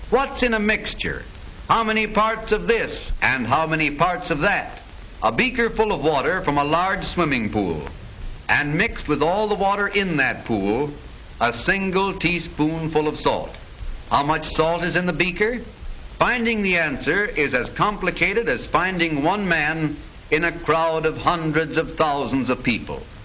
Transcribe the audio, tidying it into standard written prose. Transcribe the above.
What's in a mixture? How many parts of this and how many parts of that? A beaker full of water from a large swimming pool, and mixed with all the water in that pool, a single teaspoonful of salt. How much salt is in the beaker? Finding the answer is as complicated as finding one man in a crowd of hundreds of thousands of people.